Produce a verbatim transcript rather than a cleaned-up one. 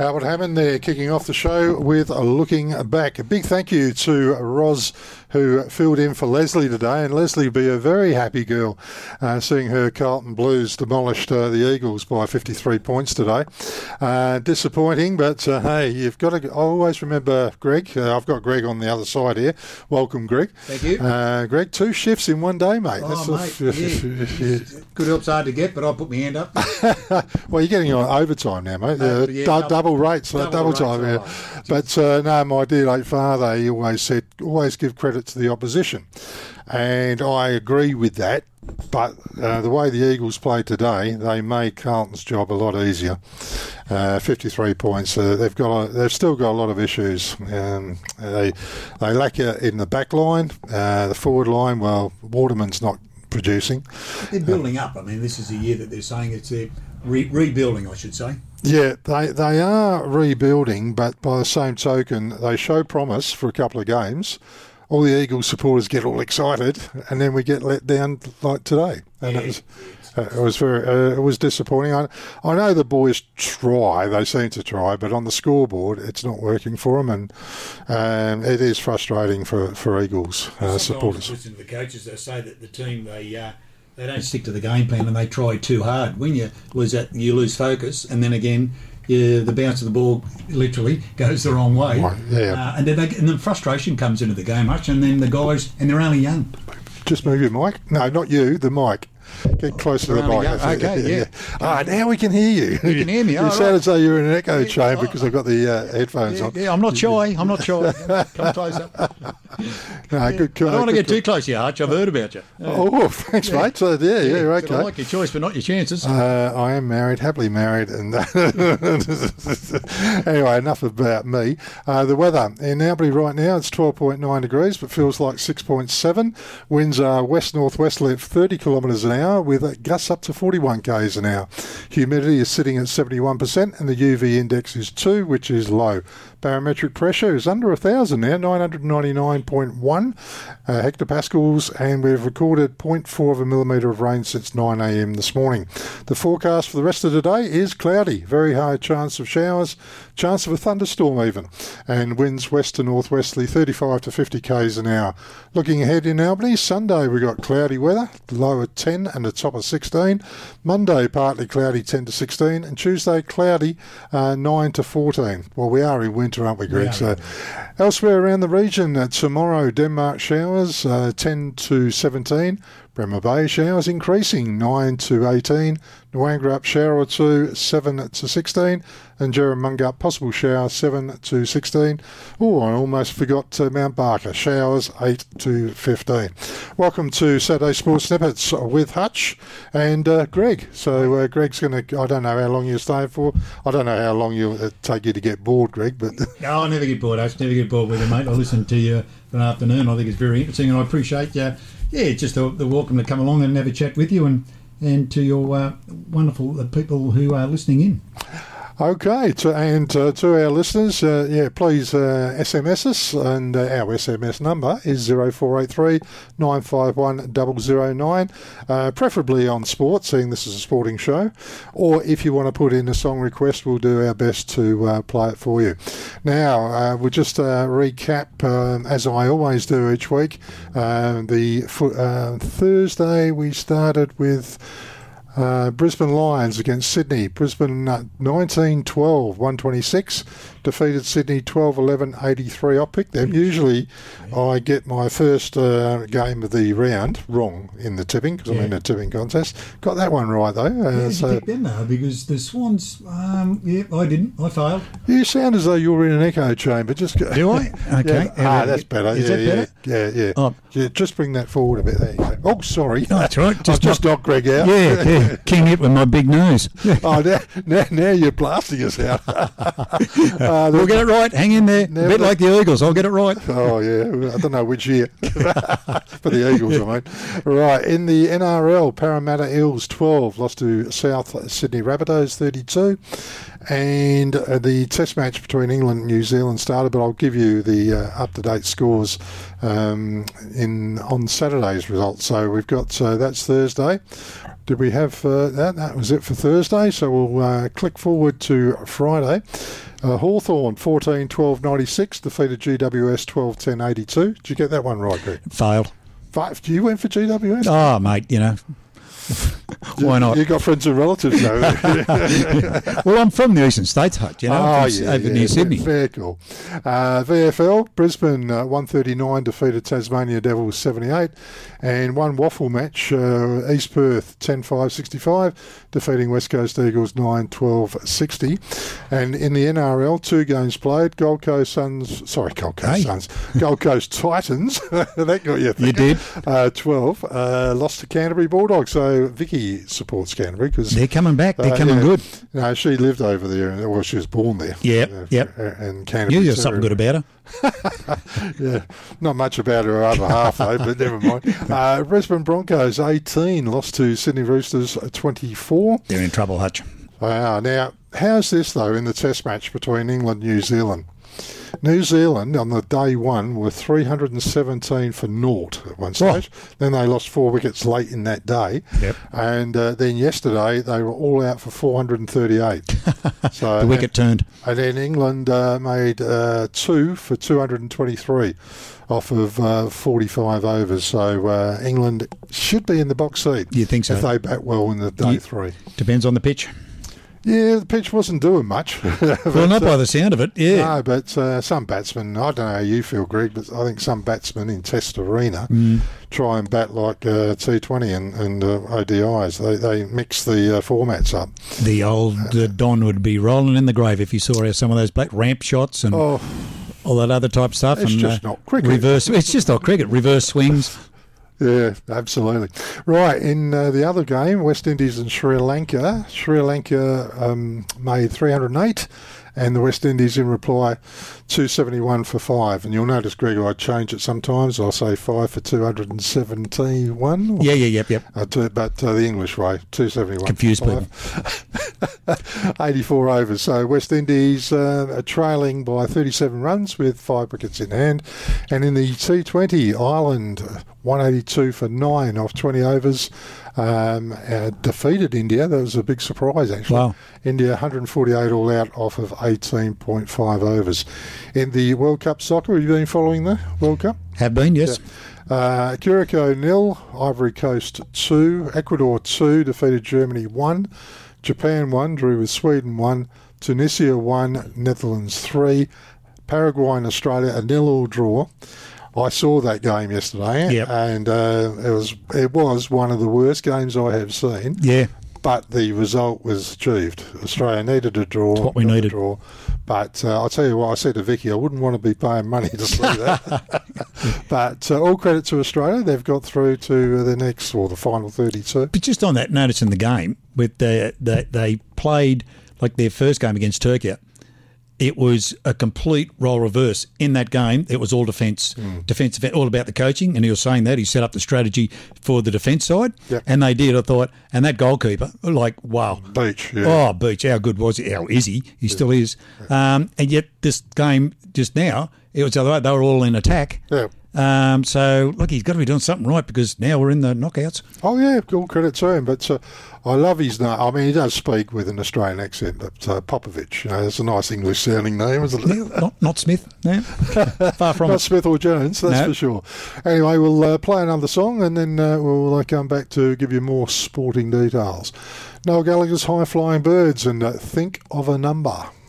Albert Hammond there, kicking off the show with a looking back. A big thank you to Roz, who filled in for Leslie today, and Leslie will be a very happy girl uh, seeing her Carlton Blues demolished uh, the Eagles by fifty-three points today. Uh, disappointing, but uh, hey, you've got to I always remember Greg. Uh, I've got Greg on the other side here. Welcome, Greg. Thank you. Uh, Greg, two shifts in one day, mate. Oh, That's mate, a, yeah. yeah. Good help's hard to get, but I'll put my hand up. Well, you're getting on overtime now, mate. Uh, yeah, du- double, double rates, double, double rates, time, yeah. oh, But uh, no, my dear late father, he always said, always give credit to the opposition. And I agree with that. But uh, the way the Eagles played today, they made Carlton's job a lot easier. Uh, fifty-three points. Uh, they've got. A, they've still got a lot of issues. Um, they they lack it in the back line, uh, the forward line. Well, Waterman's not producing. They're building up. I mean, this is a year that they're saying it's a re- rebuilding, I should say. Yeah, they they are rebuilding, but by the same token, they show promise for a couple of games. All the Eagles supporters get all excited, and then we get let down like today. And yeah, it was uh, it was very uh, it was disappointing. I I know the boys try, they seem to try, but on the scoreboard, it's not working for them, and um, it is frustrating for for Eagles uh, supporters. Listen to the coaches; they say that the team they. Uh, They don't stick to the game plan and they try too hard. When you lose that, you lose focus, and then again, you, the bounce of the ball literally goes the wrong way. Right, yeah. Uh, and then they, and the frustration comes into the game, much, and then the guys, and they're only young. Just move your mic. No, not you. The mic. Get closer to the mic. Young. Okay, yeah. yeah. Ah, now we can hear you. You can hear me. You oh, sound right. as though you're in an echo yeah, chamber oh, because I've got the uh, headphones yeah, on. Yeah, I'm not shy. I'm not shy. Come closer. No, yeah. good. I don't uh, want to good, get too close to you, Hutch. I've heard about you. Yeah. Oh, thanks, yeah. mate. So, yeah, yeah, yeah okay. I like your choice, but not your chances. Uh, I am married, happily married, and anyway, enough about me. Uh, the weather in Albany right now, it's twelve point nine degrees, but feels like six point seven. Winds are west northwesterly at thirty kilometres an hour, with gusts up to forty-one k's an hour. Humidity is sitting at seventy-one percent, and the U V index is two, which is low. Barometric pressure is under one thousand now, nine hundred ninety-nine point one uh, hectopascals, and we've recorded zero point four of a millimetre of rain since nine a.m. this morning. The forecast for the rest of the day is cloudy, very high chance of showers, chance of a thunderstorm even, and winds west to northwesterly thirty-five to fifty k's an hour. Looking ahead in Albany, Sunday we've got cloudy weather, low at ten and a top of sixteen. Monday partly cloudy, ten to sixteen, and Tuesday cloudy, uh, nine to fourteen. Well, we are in winter, aren't we, Greg? So, elsewhere around the region, uh, tomorrow Denmark showers, uh, ten to seventeen. Bremer Bay showers increasing, nine to eighteen. Nwangurup shower or two, seven to sixteen. And Jerramungup possible shower, seven to sixteen. Oh, I almost forgot uh, Mount Barker, showers, eight to fifteen. Welcome to Saturday Sports Snippets with Hutch and uh, Greg. So uh, Greg's going to, I don't know how long you're staying for. I don't know how long it'll take you to get bored, Greg. But no, I never get bored, Hutch. Never get bored with you, mate. I listen to you for an afternoon. I think it's very interesting, and I appreciate you. Yeah, it's just the, the welcome to come along and have a chat with you, and, and to your uh, wonderful uh, people who are listening in. Okay, to, and uh, to our listeners, uh, yeah, please uh, S M S us, and uh, our S M S number is zero four eight three nine five one zero zero nine, uh, preferably on sport, seeing this is a sporting show, or if you want to put in a song request, we'll do our best to uh, play it for you. Now, uh, we'll just uh, recap, um, as I always do each week, uh, the uh, Thursday we started with Uh, Brisbane Lions against Sydney. Brisbane uh, nineteen twelve, one twenty-six. Defeated Sydney twelve eleven, eighty-three. I'll pick them. Usually I get my first uh, game of the round wrong in the tipping because yeah. I'm in a tipping contest. Got that one right though. Uh, yeah, so you picked them though, because the Swans, um, yeah, I didn't. I failed. You sound as though you're in an echo chamber. Just go. Do I? Okay. Yeah. Ah, that's better. Is yeah, that better? Yeah, yeah. yeah. Oh. yeah. Just bring that forward a bit. There you go. Oh, sorry. Oh, that's right. Just, just knocked Greg out. Yeah, yeah. King it with my big nose. oh, now, now, now you're blasting us out. uh, we'll get it right. Hang in there. A bit like the Eagles. I'll get it right. Oh, yeah. I don't know which year. For the Eagles, I mean. Right. In the N R L, Parramatta Eels twelve lost to South Sydney Rabbitohs thirty-two. And uh, the test match between England and New Zealand started, but I'll give you the uh, up-to-date scores um, in on Saturday's results. So we've got, uh, that's Thursday. Did we have uh, that? That was it for Thursday. So we'll uh, click forward to Friday. Uh, Hawthorn fourteen twelve ninety-six defeated G W S twelve ten eighty-two. Did you get that one right, Greg? Failed. Five. You went for G W S? Oh, mate, you know. Why not? You got friends and relatives, though. Well, I'm from the Eastern States, Hutch, you know, oh, it's yeah, over yeah, near Sydney. Very cool. Uh, V F L, Brisbane uh, one thirty-nine defeated Tasmania Devils seventy-eight. And one waffle match, uh, East Perth ten five sixty-five, defeating West Coast Eagles nine twelve sixty. And in the N R L, two games played. Gold Coast Suns, sorry, Gold Coast Hey. Suns, Gold Coast Titans, that got you thinking. You did. Uh, twelve, uh, lost to Canterbury Bulldogs. So Vicky supports Canterbury because They're coming back. They're uh, coming yeah. good. No, she lived over there. and Well, she was born there. Yep, Uh, yep. And Canterbury. You got something good about her. Yeah, not much about her other half though, but never mind. Uh, Brisbane Broncos eighteen lost to Sydney Roosters twenty-four. They're in trouble, Hutch. Wow. Now, how's this though in the Test match between England and New Zealand? New Zealand on the day one were three hundred seventeen for naught at one stage. Oh. Then they lost four wickets late in that day. Yep. And uh, then yesterday they were all out for four hundred thirty-eight. So The wicket turned. And then England uh, made uh, two for two hundred twenty-three off of uh, forty-five overs. So uh, England should be in the box seat. You think so? If they bat well in the day You- three. Depends on the pitch. Yeah, the pitch wasn't doing much. Well, not by the sound of it, yeah. No, but uh, some batsmen, I don't know how you feel, Greg, but I think some batsmen in Test Arena Mm. try and bat like uh, T twenty and, and uh, O D Is. They, they mix the uh, formats up. The old uh, Don would be rolling in the grave if he saw how some of those black ramp shots and Oh, all that other type stuff. It's and, just uh, not cricket. Reverse. It's just not cricket. Reverse swings. yeah, absolutely. Right, in uh, the other game, West Indies and Sri Lanka, Sri Lanka um, made three hundred eight, and the West Indies in reply two seventy-one for five. And you'll notice, Greg, I change it sometimes. I'll say five for two hundred seventy-one. Yeah, yeah, yep, yep. Uh, to, but uh, the English way, two seventy-one. Confuse people. eighty-four overs. So West Indies uh, are trailing by thirty-seven runs with five wickets in hand. And in the T twenty, Ireland uh, one eighty-two for nine off twenty overs. Um, uh, defeated India. That was a big surprise, actually. Wow. India one hundred forty-eight all out off of eighteen point five overs. In the World Cup soccer, have you been following the World Cup? Have been, yes. Uh, Curacao nil, Ivory Coast two, Ecuador two, defeated Germany one, Japan one, drew with Sweden one, Tunisia one, Netherlands three, Paraguay and Australia a nil-all draw. I saw that game yesterday, Yep. and uh, it was it was one of the worst games I have seen. Yeah. But the result was achieved. Australia needed a draw. It's what we got a needed. Draw. But uh, I'll tell you what, I said to Vicky, I wouldn't want to be paying money to see that. But uh, all credit to Australia. They've got through to the next, or the final thirty-two. But just on that, notice in the game, with the, the, they played like their first game against Turkey. It was a complete role reverse. In that game, it was all defence, mm. defence, all about the coaching. And he was saying that. He set up the strategy for the defence side. Yep. And they did, I thought. And that goalkeeper, like, wow. Beach, yeah. Oh, Beach, how good was he? How is he? He yeah. still is. Um, and yet this game just now, it was the other way. They were all in attack. Yeah. Um, so, look, he's got to be doing something right because now we're in the knockouts. Oh, yeah, all credit to him. But uh, I love his name. I mean, he does speak with an Australian accent, but uh, Popovich, you know, it's a nice English-sounding name, isn't it? Yeah, not, not Smith, no. Far from Not it. Smith or Jones, that's No. for sure. Anyway, we'll uh, play another song and then uh, we'll uh, come back to give you more sporting details. Noel Gallagher's High Flying Birds and uh, Think of a Number.